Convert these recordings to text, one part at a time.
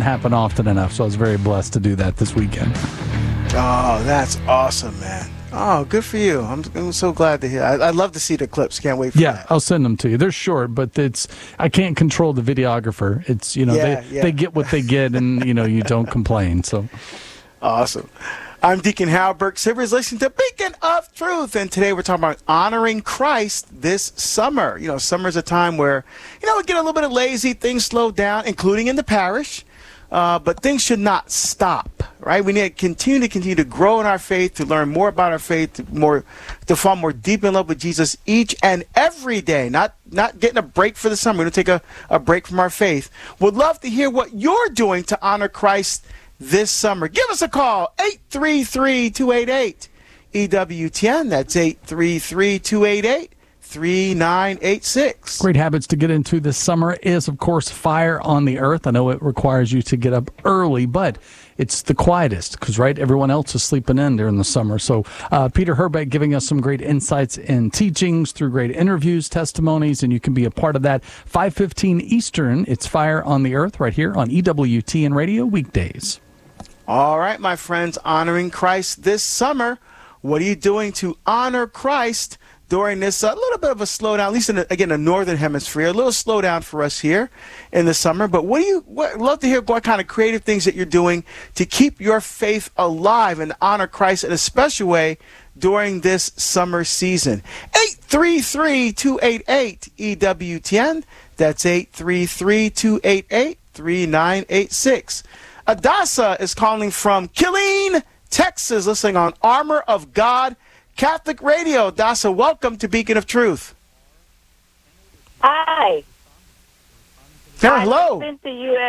happen often enough, so I was very blessed to do that this weekend. Oh, that's awesome, man. Oh, good for you. I'm so glad to hear. I'd love to see the clips. Can't wait for that. I'll send them to you. They're short, but I can't control the videographer. It's, they get what they get, and, you don't complain. So awesome. I'm Deacon Hal Burke Sivers, listening to Beacon of Truth, and today we're talking about honoring Christ this summer. Summer's a time where, we get a little bit lazy, things slow down, including in the parish, but things should not stop, right? We need to continue to grow in our faith, to learn more about our faith, to fall more deep in love with Jesus each and every day, not getting a break for the summer. We're going to take a break from our faith. Would love to hear what you're doing to honor Christ this summer. Give us a call, 833-288-EWTN. That's 833-288-3986. Great habits to get into this summer is, of course, Fire on the Earth. I know it requires you to get up early, but it's the quietest because, right, everyone else is sleeping in during the summer. So Peter Herbeck giving us some great insights and teachings through great interviews, testimonies, and you can be a part of that. 5:15 Eastern, it's Fire on the Earth right here on EWTN Radio weekdays. All right, my friends, honoring Christ this summer. What are you doing to honor Christ during this little bit of a slowdown, at least in the northern hemisphere, a little slowdown for us here in the summer. But love to hear what kind of creative things that you're doing to keep your faith alive and honor Christ in a special way during this summer season. 833-288-EWTN. That's 833-288-3986. Adasa is calling from Killeen, Texas, listening on Armor of God Catholic Radio. Adasa, welcome to Beacon of Truth. Hi. Hello. I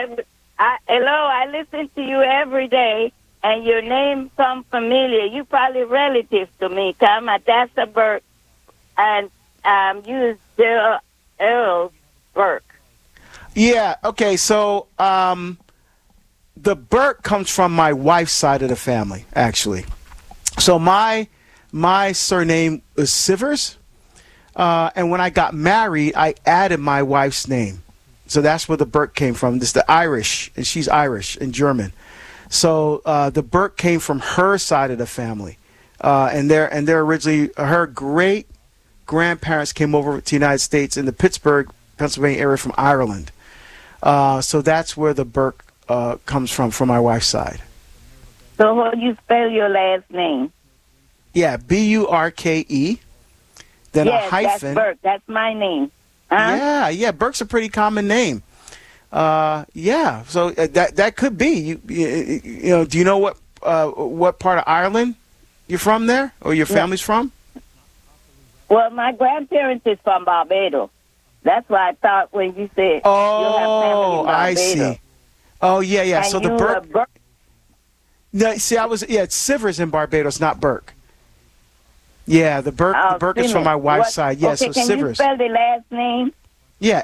listen to you every day, and your name sounds familiar. You probably relative to me. I'm Adasa Burke, and you is Earl Burke. Yeah, okay, so the Burke comes from my wife's side of the family, actually. So my surname is Sivers, and when I got married, I added my wife's name. So that's where the Burke came from. This is the Irish, and she's Irish and German. So the Burke came from her side of the family, and they're originally, her great grandparents came over to the United States in the Pittsburgh, Pennsylvania area from Ireland. So that's where the Burke comes from my wife's side. So how do you spell your last name? Yeah, Burke, then a hyphen. That's Burke. That's my name. Huh? Yeah, Burke's a pretty common name. Yeah, so that could be. Do you know what part of Ireland you're from there, or your family's from? Well, my grandparents is from Barbados. That's why I thought when you said you have family in Barbados. I see. Oh, yeah. And so the Burke. No, see, it's Sivers in Barbados, not Burke. Yeah, the Burke is from my wife's side. Yeah, so can Sivers. You spell the last name? Yeah,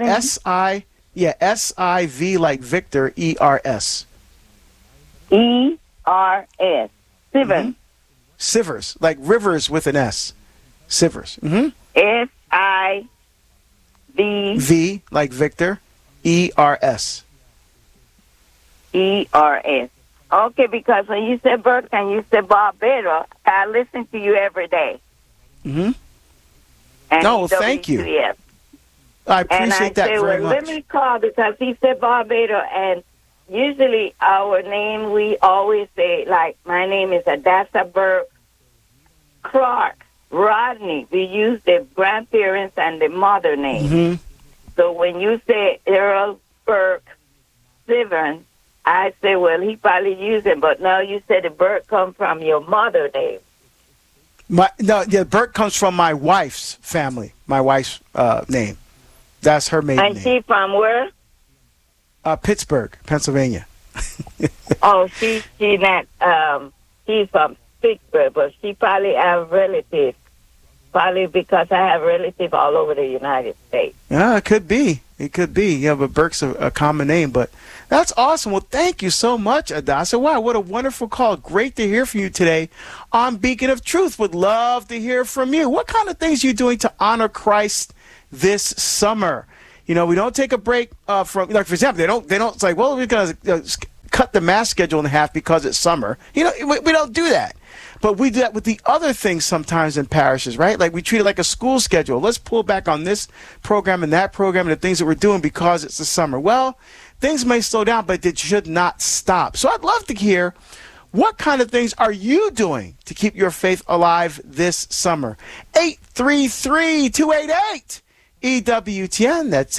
S-I-V like Victor, E-R-S. E-R-S. Sivers. Mm-hmm. Sivers, like rivers with an S. Sivers. Mm-hmm. S-I-V. V like Victor, E-R-S. E-R-S. Okay, because when you said Burke and you said Barbados, I listen to you every day. Mm-hmm. Thank you. WTF. I appreciate that very much. Let me call because he said Barbados, and usually our name, we always say, like, my name is Adasa Burke Clark Rodney. We use the grandparents and the mother name. Mm-hmm. So when you say Earl Burke Sivers, I say, well, he probably used it, but now you said the Burke come from your mother name. Burke comes from my wife's family, my wife's name. That's her maiden name. And she from where? Pittsburgh, Pennsylvania. Oh, she's not, she's from Pittsburgh, but she probably have relatives. Probably because I have relatives all over the United States. Yeah, it could be. Yeah, but Burke's a common name, but that's awesome. Well, thank you so much, Adasa. Wow, what a wonderful call. Great to hear from you today on Beacon of Truth. Would love to hear from you. What kind of things are you doing to honor Christ this summer? We don't take a break from, like, for example, they don't. It's like, well, we're going to cut the mass schedule in half because it's summer. We don't do that. But we do that with the other things sometimes in parishes, right? Like we treat it like a school schedule. Let's pull back on this program and that program and the things that we're doing because it's the summer. Well, things may slow down, but it should not stop. So I'd love to hear, what kind of things are you doing to keep your faith alive this summer? 833-288-EWTN. That's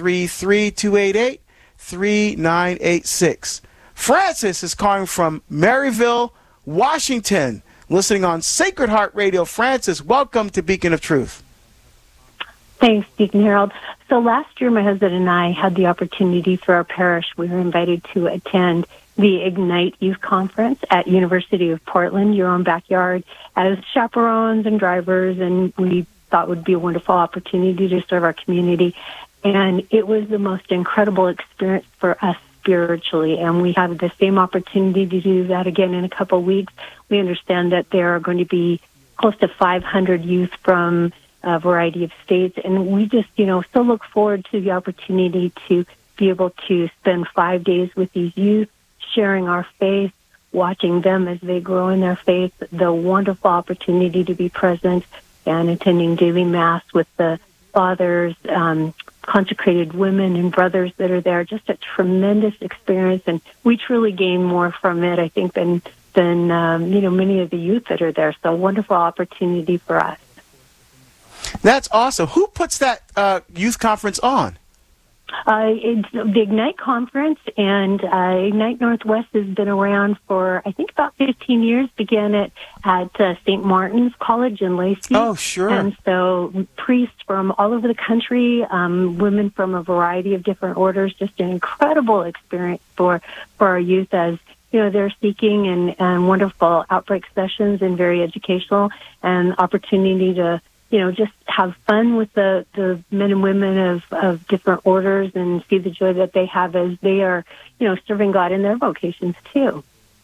833-288-3986. Francis is calling from Maryville, Washington, listening on Sacred Heart Radio. Francis, welcome to Beacon of Truth. Thanks, Deacon Harold. So last year, my husband and I had the opportunity for our parish. We were invited to attend the Ignite Youth Conference at University of Portland, your own backyard, as chaperones and drivers, and we thought it would be a wonderful opportunity to serve our community. And it was the most incredible experience for us spiritually, and we have the same opportunity to do that again in a couple of weeks. We understand that there are going to be close to 500 youth from a variety of states, and we just, so look forward to the opportunity to be able to spend 5 days with these youth, sharing our faith, watching them as they grow in their faith, the wonderful opportunity to be present and attending daily Mass with the fathers, consecrated women and brothers that are there. Just a tremendous experience, and we truly gain more from it, I think, than many of the youth that are there. So a wonderful opportunity for us. That's awesome. Who puts that youth conference on? It's the Ignite Conference, and Ignite Northwest has been around for, I think, about 15 years. Began it at St. Martin's College in Lacey. Oh, sure. And so priests from all over the country, women from a variety of different orders, just an incredible experience for our youth as they're seeking and wonderful outbreak sessions and very educational, and opportunity to just have fun with the men and women of different orders and see the joy that they have as they are, serving God in their vocations too.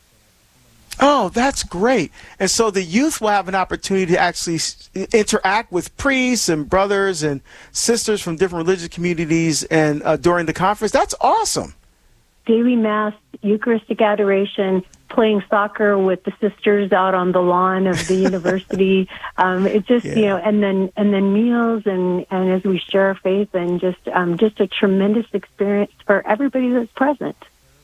Oh, that's great. And so the youth will have an opportunity to actually interact with priests and brothers and sisters from different religious communities and during the conference. That's awesome. Daily Mass, Eucharistic adoration, playing soccer with the sisters out on the lawn of the university. It's just, and then meals and as we share our faith, and just a tremendous experience for everybody that's present.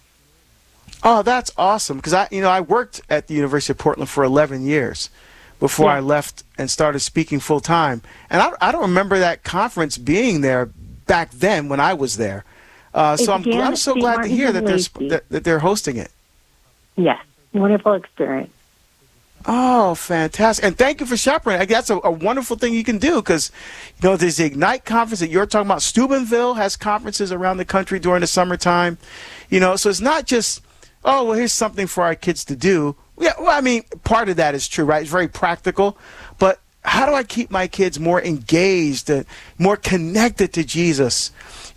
Oh, that's awesome. Because I worked at the University of Portland for 11 years before I left and started speaking full time. And I don't remember that conference being there back then when I was there. So I'm so glad to hear that they're hosting it. Yes, wonderful experience. Oh, fantastic. And thank you for chaperoning. That's a wonderful thing you can do because, there's the Ignite conference that you're talking about. Steubenville has conferences around the country during the summertime. So it's not just, here's something for our kids to do. Yeah, well, I mean, part of that is true, right? It's very practical. But how do I keep my kids more engaged and more connected to Jesus?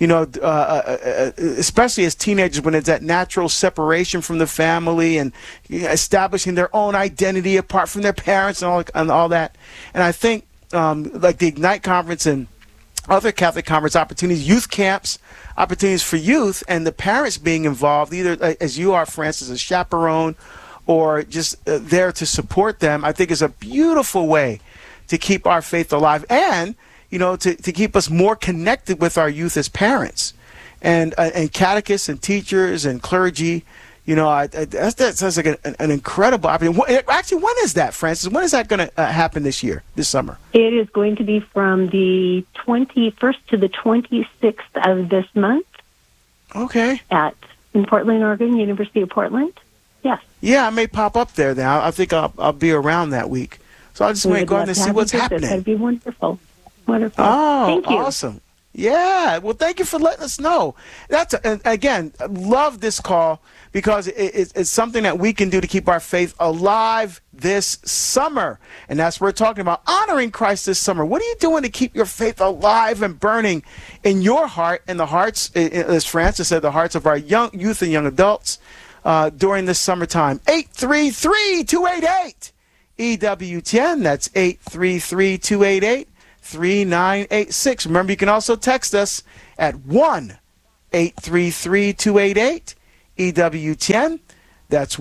Especially as teenagers, when it's that natural separation from the family and establishing their own identity apart from their parents and all that. And I think like the Ignite Conference and other Catholic conference opportunities, youth camps, opportunities for youth, and the parents being involved, either as you are, Francis, as a chaperone, or just there to support them, I think is a beautiful way to keep our faith alive and to keep us more connected with our youth as parents and catechists and teachers and clergy. That sounds like an incredible opportunity. Actually, when is that, Francis? When is that going to happen this summer? It is going to be from the 21st to the 26th of this month. Okay. In Portland, Oregon, University of Portland. Yes. Yeah, I may pop up there then. I think I'll be around that week. So I just want to go in and see what's happening. That'd be wonderful. Wonderful. Oh, thank you. Awesome. Yeah. Well, thank you for letting us know. Again, I love this call because it's something that we can do to keep our faith alive this summer. And that's what we're talking about, honoring Christ this summer. What are you doing to keep your faith alive and burning in your heart and the hearts, as Francis said, the hearts of our young youth and young adults during this summertime? 833-288-EWTN. That's 833-288-3986. Remember, you can also text us at 1-833-288-EWTN. EWTN. That's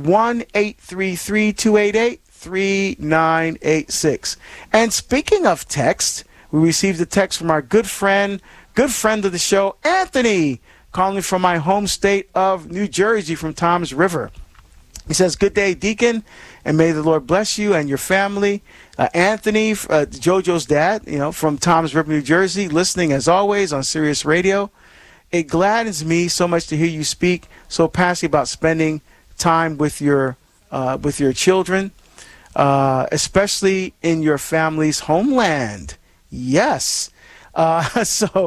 1-833-288-3986. And speaking of text, we received a text from our good friend of the show, Anthony, calling from my home state of New Jersey from Toms River. He says, "Good day, Deacon, and may the Lord bless you and your family." Anthony, JoJo's dad, from Toms River, New Jersey, listening as always on Sirius Radio. "It gladdens me so much to hear you speak so passionately about spending time with your children, especially in your family's homeland." Yes. It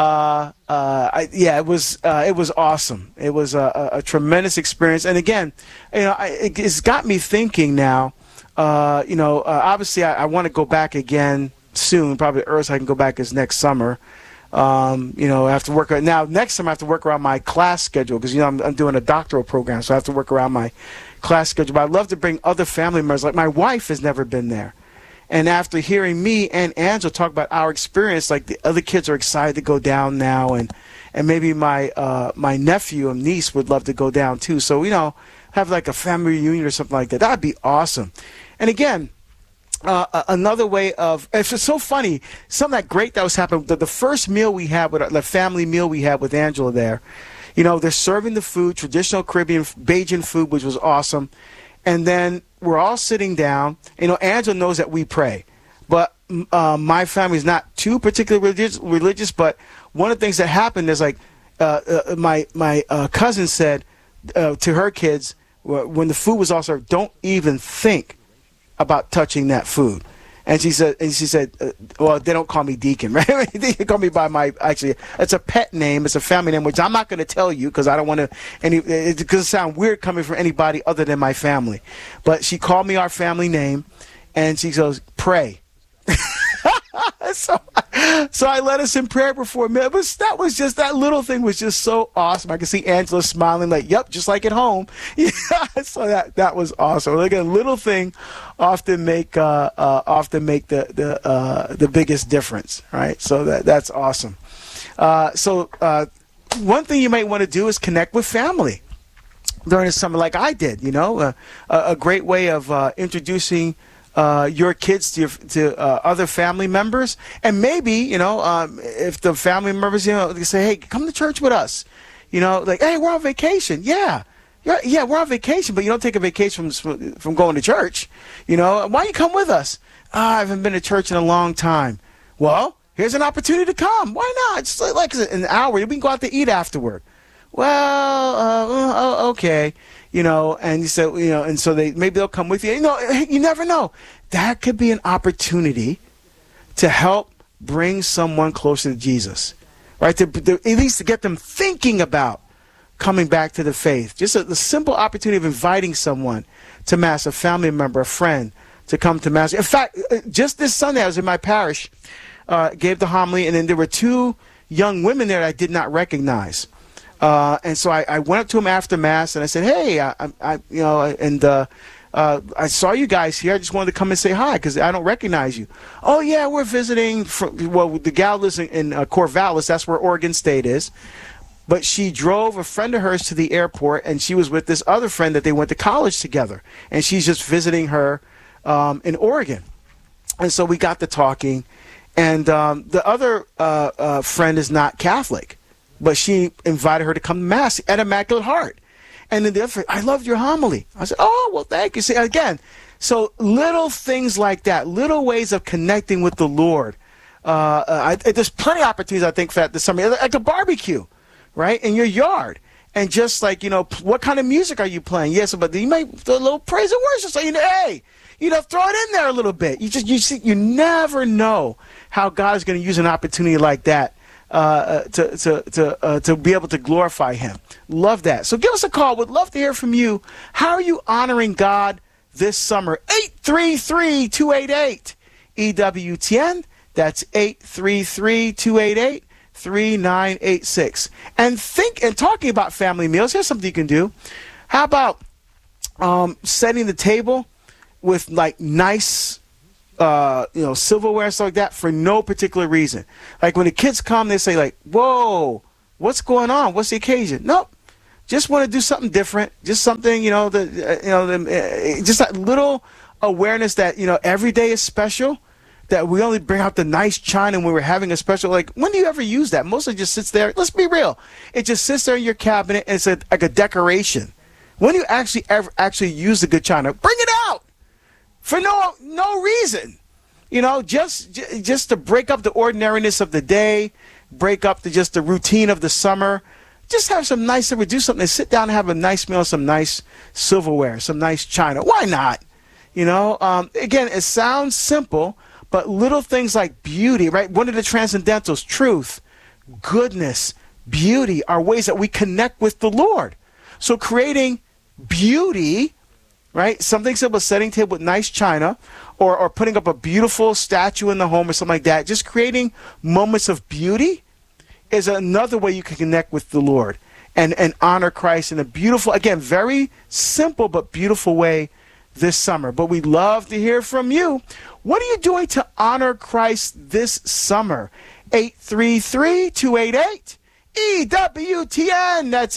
was awesome. It was a tremendous experience. And again, it's got me thinking now. Obviously, I want to go back again soon. Probably the earliest I can go back is next summer. I have to work now. Next time I have to work around my class schedule because I'm doing a doctoral program, so I have to work around my class schedule. But I'd love to bring other family members. Like my wife has never been there, and after hearing me and Angela talk about our experience, like the other kids are excited to go down now, and maybe my nephew and niece would love to go down too. So have like a family reunion or something like that. That'd be awesome. And again, another way of, it's just so funny, something that great that was happening, the first meal we had, the family meal we had with Angela there, they're serving the food, traditional Caribbean Bajan food, which was awesome. And then we're all sitting down. Angela knows that we pray, but my family is not too particularly religious, but one of the things that happened is like my cousin said to her kids when the food was all served, "Don't even think about touching that food." And she said, well, they don't call me Deacon, right? They call me by actually, it's a pet name. It's a family name, which I'm not going to tell you because I don't want to, because it sounds weird coming from anybody other than my family. But she called me our family name, and she goes, "Pray." So I led us in prayer before a minute. That little thing was just so awesome. I could see Angela smiling like, "Yep, just like at home." Yeah, so that was awesome. Like a little thing often make the biggest difference, right? So that's awesome. One thing you might want to do is connect with family during the summer, like I did. A great way of introducing your kids to other family members, and maybe if the family members they say, "Hey, come to church with us," like, "Hey, we're on vacation." Yeah, we're on vacation, but you don't take a vacation from going to church. Why don't you come with us? "I haven't been to church in a long time." Well, here's an opportunity to come. Why not? It's like an hour. We can go out to eat afterward. Well, okay. And you said, and so maybe they'll come with you. You never know. That could be an opportunity to help bring someone closer to Jesus, right? At least to get them thinking about coming back to the faith. Just the simple opportunity of inviting someone to Mass, a family member, a friend, to come to Mass. In fact, just this Sunday, I was in my parish, gave the homily, and then there were two young women there that I did not recognize. And so I went up to them after Mass and I said, "Hey, I saw you guys here. I just wanted to come and say hi because I don't recognize you." "Oh yeah, we're visiting the gal lives in Corvallis. That's where Oregon State is." But she drove a friend of hers to the airport, and she was with this other friend that they went to college together, and she's just visiting her in Oregon. And so we got to talking, and the other friend is not Catholic, but she invited her to come to Mass at Immaculate Heart. And then the other friend, "I loved your homily." I said, "Oh, well, thank you." See, again, so little things like that, little ways of connecting with the Lord. There's plenty of opportunities, I think, for that this summer, like a barbecue, right, in your yard. And just like, what kind of music are you playing? Yes, but you might do a little praise and worship. So, hey, throw it in there a little bit. You never know how God is going to use an opportunity like that to be able to glorify Him. Love that. So give us a call. Would love to hear from you. How are you honoring God this summer? 833-288 EWTN. That's 833-288-3986. And talking about family meals, here's something you can do. How about setting the table with like nice silverware and stuff like that for no particular reason. Like when the kids come, they say like, "Whoa, what's going on? What's the occasion?" Nope. just want to do something different, just something, just that little awareness that, every day is special, that we only bring out the nice china when we're having a special, like, when do you ever use that? Mostly just sits there. Let's be real. It just sits there in your cabinet, and it's like a decoration. When do you actually use the good china? Bring it out for no reason. Just to break up the ordinariness of the day, break up just the routine of the summer. Just have some nice, do something, sit down and have a nice meal, some nice silverware, some nice china. Why not? Again, it sounds simple, but little things like beauty, right? One of the transcendentals, truth, goodness, beauty are ways that we connect with the Lord. So creating beauty, right? Something simple, setting table with nice china, or putting up a beautiful statue in the home or something like that. Just creating moments of beauty is another way you can connect with the Lord and honor Christ in a beautiful, again, very simple but beautiful way this summer. But we'd love to hear from you. What are you doing to honor Christ this summer? 833-288-EWTN. That's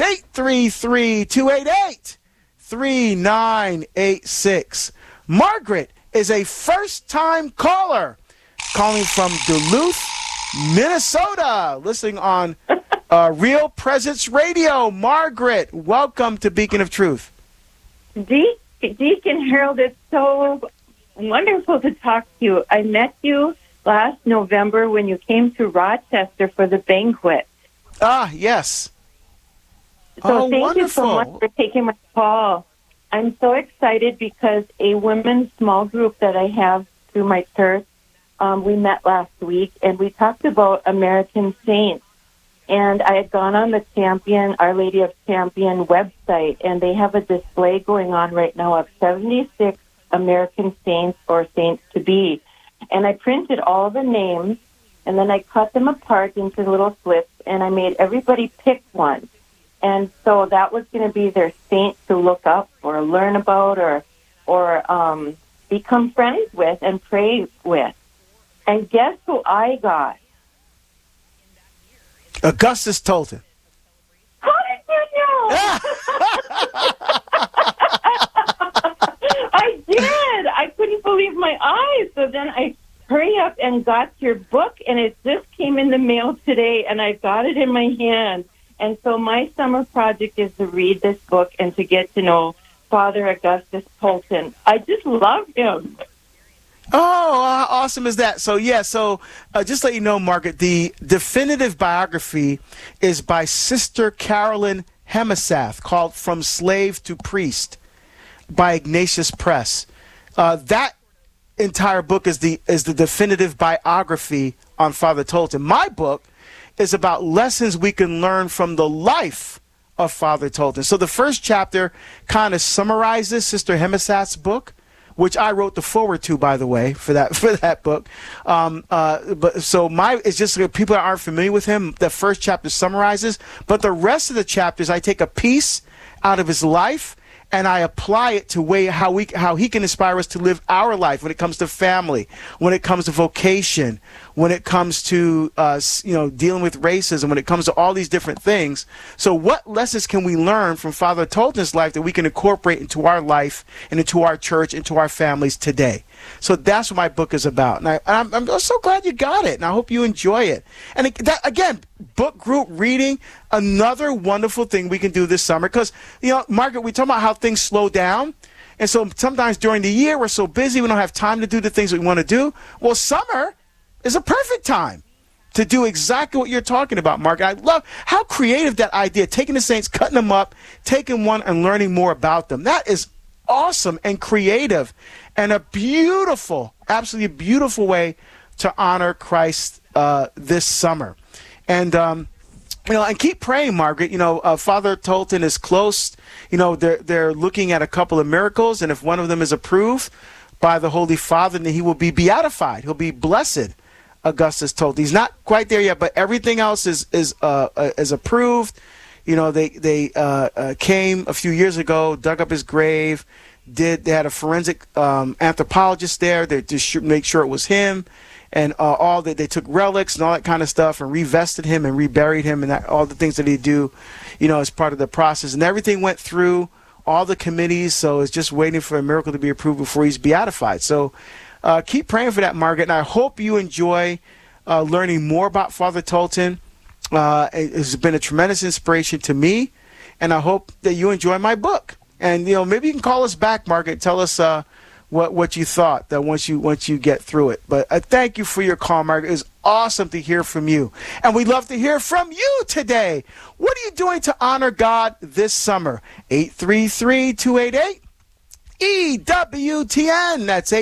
833-288-3986. Margaret is a first-time caller calling from Duluth, Minnesota, listening on Real Presence Radio. Margaret, welcome to Beacon of Truth. Deacon Harold, it's so wonderful to talk to you. I met you last November when you came to Rochester for the banquet. Ah, yes. So thank wonderful. you so much for taking my call. I'm so excited because a women's small group that I have through my church, we met last week, and we talked about American saints. And I had gone on the Our Lady of Champion website, and they have a display going on right now of 76 American saints or saints to be. And I printed all the names, and then I cut them apart into little slips, and I made everybody pick one. And so that was going to be their saint to look up or learn about or become friends with and pray with. And guess who I got? Augustus Tolton. How did you know? I did. I couldn't believe my eyes. So then I hurry up and got your book, and it just came in the mail today, and I got it in my hand. And so my summer project is to read this book and to get to know Father Augustus Tolton. I just love him. Oh, how awesome is that? So, just to let you know, Margaret, the definitive biography is by Sister Carolyn Hemisath, called From Slave to Priest by Ignatius Press. That entire book is the definitive biography on Father Tolton. My book is about lessons we can learn from the life of Father Tolton. So the first chapter kind of summarizes Sister Hemisath's book, which I wrote the foreword to, by the way, for that book. It's just people that aren't familiar with him. The first chapter summarizes, but the rest of the chapters, I take a piece out of his life and I apply it to how he can inspire us to live our life when it comes to family, when it comes to vocation, when it comes to dealing with racism, when it comes to all these different things. So what lessons can we learn from Father Tolton's life that we can incorporate into our life and into our church, into our families today? So that's what my book is about. And I'm so glad you got it, and I hope you enjoy it. And again, book group reading, another wonderful thing we can do this summer. Because, Margaret, we talk about how things slow down. And so sometimes during the year, we're so busy, we don't have time to do the things we want to do. Well, summer is a perfect time to do exactly what you're talking about, Margaret. I love how creative that idea, taking the saints, cutting them up, taking one and learning more about them. That is awesome and creative and a beautiful, absolutely beautiful way to honor Christ this summer. And, and keep praying, Margaret. Father Tolton is close. They're looking at a couple of miracles, and if one of them is approved by the Holy Father, then he will be beatified. He'll be blessed, Augustus Tolton. He's not quite there yet, but everything else is approved. They came a few years ago, dug up his grave. They had a forensic anthropologist there to make sure it was him, and all that. They took relics and all that kind of stuff and revested him and reburied him and all the things that he do, as part of the process. And everything went through all the committees, so it's just waiting for a miracle to be approved before he's beatified. So keep praying for that, Margaret, and I hope you enjoy learning more about Father Tolton. It has been a tremendous inspiration to me, and I hope that you enjoy my book. And maybe you can call us back, Margaret. Tell us what you thought that once you get through it. But thank you for your call, Margaret. It was awesome to hear from you, and we'd love to hear from you today. What are you doing to honor God this summer? 833-288 EWTN. That's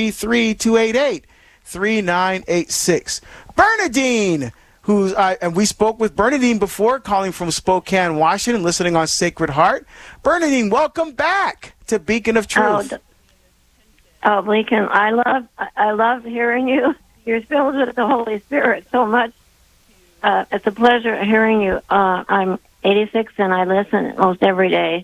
833-288-3986. Bernadine, and we spoke with Bernadine before, calling from Spokane, Washington, listening on Sacred Heart. Bernadine, welcome back to Beacon of Truth. Oh, Beacon, I love hearing you. You're filled with the Holy Spirit so much. It's a pleasure hearing you. I'm 86 and I listen almost every day.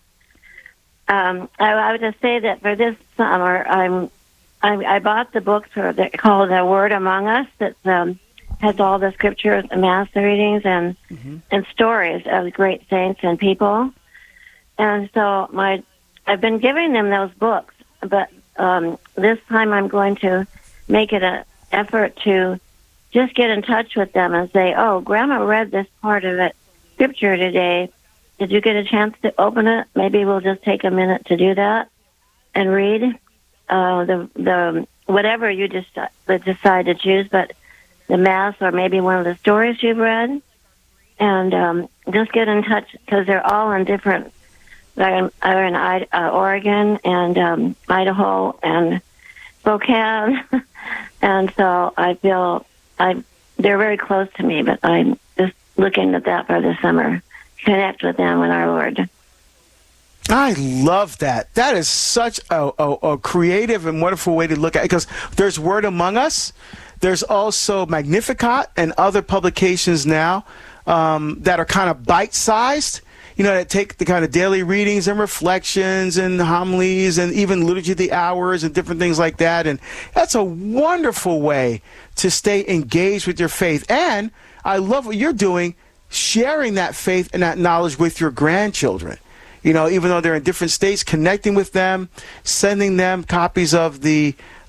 I would just say that for this summer, I bought the book called The Word Among Us that has all the scriptures, mass readings, and stories of great saints and people. And so I've been giving them those books, but this time I'm going to make it an effort to just get in touch with them and say, "Oh, Grandma read this part of it, scripture today. Did you get a chance to open it? Maybe we'll just take a minute to do that and read the whatever you just decide to choose, but the mass or maybe one of the stories you've read, and just get in touch because they're all in different. They're in Oregon and Idaho and Spokane, and so I feel they're very close to me. But I'm just looking at that for the summer. Connect with them with our Lord. I love that. That is such a creative and wonderful way to look at it, because there's Word Among Us. There's also Magnificat and other publications now that are kind of bite-sized, that take the kind of daily readings and reflections and homilies and even Liturgy of the Hours and different things like that. And that's a wonderful way to stay engaged with your faith. And I love what you're doing, sharing that faith and that knowledge with your grandchildren. Even though they're in different states, connecting with them, sending them copies of the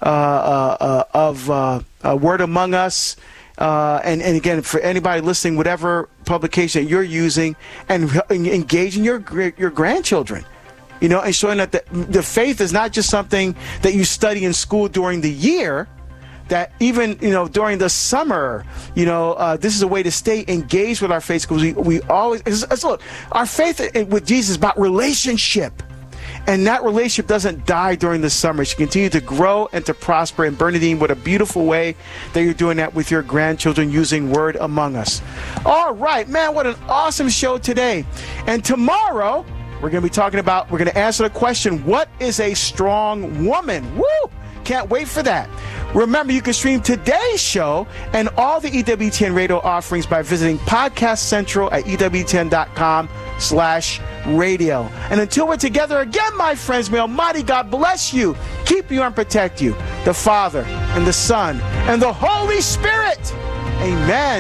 Word Among Us, and again, for anybody listening, whatever publication that you're using, and engaging your grandchildren, and showing that the faith is not just something that you study in school during the year. That even during the summer, this is a way to stay engaged with our faith, because we always look. Our faith with Jesus is about relationship, and that relationship doesn't die during the summer. It should continue to grow and to prosper. And Bernadine, what a beautiful way that you're doing that with your grandchildren using Word Among Us. All right, man, what an awesome show today. And tomorrow we're going to answer the question: what is a strong woman? Woo! Can't wait for that. Remember, you can stream today's show and all the EWTN radio offerings by visiting Podcast Central at EWTN.com/radio. And until we're together again, my friends, may Almighty God bless you, keep you, and protect you, the Father and the Son and the Holy Spirit. Amen.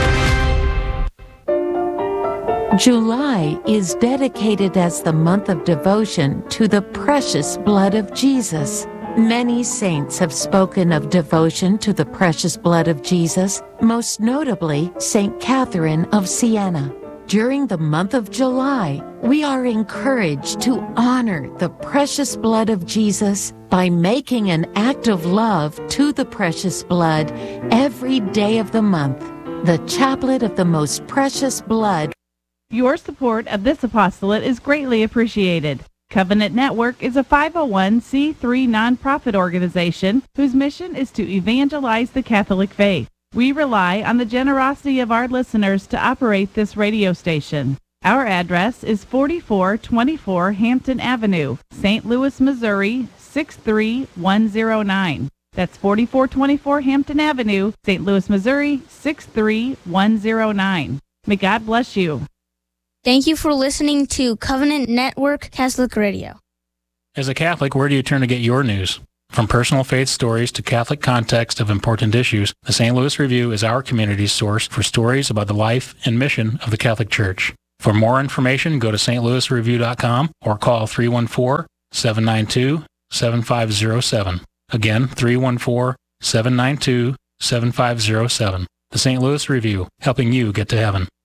July is dedicated as the month of devotion to the precious blood of Jesus. Many saints have spoken of devotion to the precious blood of Jesus, most notably St. Catherine of Siena. During the month of July, we are encouraged to honor the precious blood of Jesus by making an act of love to the precious blood every day of the month. The Chaplet of the Most Precious Blood. Your support of this apostolate is greatly appreciated. Covenant Network is a 501c3 nonprofit organization whose mission is to evangelize the Catholic faith. We rely on the generosity of our listeners to operate this radio station. Our address is 4424 Hampton Avenue, St. Louis, Missouri, 63109. That's 4424 Hampton Avenue, St. Louis, Missouri, 63109. May God bless you. Thank you for listening to Covenant Network Catholic Radio. As a Catholic, where do you turn to get your news? From personal faith stories to Catholic context of important issues, the St. Louis Review is our community's source for stories about the life and mission of the Catholic Church. For more information, go to stlouisreview.com or call 314-792-7507. Again, 314-792-7507. The St. Louis Review, helping you get to heaven.